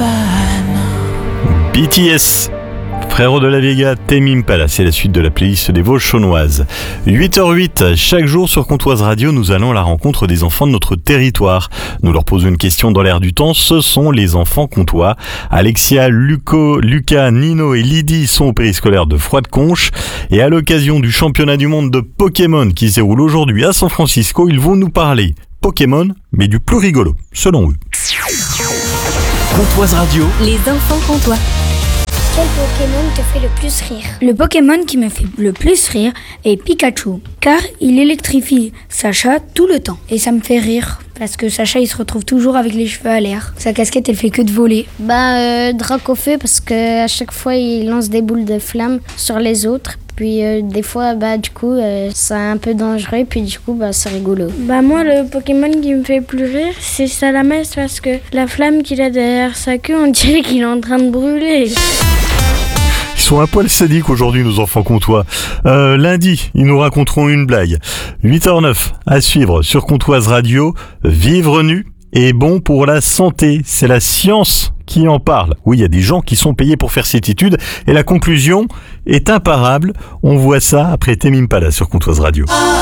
BTS, Frérot de la Vega, Tame Impala, c'est la suite de la playlist des Vosges chaunoises. 8h08, chaque jour sur Comtoise Radio, nous allons à la rencontre des enfants de notre territoire. Nous leur posons une question dans l'air du temps, ce sont les enfants comtois. Alexia, Lucas, Nino et Lydie sont au périscolaire de Froide-Conche. Et à l'occasion du championnat du monde de Pokémon qui se déroule aujourd'hui à San Francisco, ils vont nous parler Pokémon, mais du plus rigolo, selon eux. Comtoise Radio. Les enfants comtois. Quel Pokémon te fait le plus rire? Le Pokémon qui me fait le plus rire est Pikachu, car il électrifie Sacha tout le temps. Et ça me fait rire, parce que Sacha il se retrouve toujours avec les cheveux à l'air. Sa casquette elle fait que de voler. Dracofeu, parce que à chaque fois il lance des boules de flammes sur les autres. Puis des fois, c'est un peu dangereux, puis du coup, c'est rigolo. Moi, le Pokémon qui me fait plus rire, c'est Salamence, parce que la flamme qu'il a derrière sa queue, on dirait qu'il est en train de brûler. Ils sont un poil sadiques aujourd'hui, nos enfants comtois. Lundi, ils nous raconteront une blague. 8h09, à suivre sur Comtoise Radio, vivre nu est bon pour la santé. C'est la science qui en parle. Oui, il y a des gens qui sont payés pour faire cette étude et la conclusion est imparable. On voit ça après Tame Impala sur Comtoise Radio.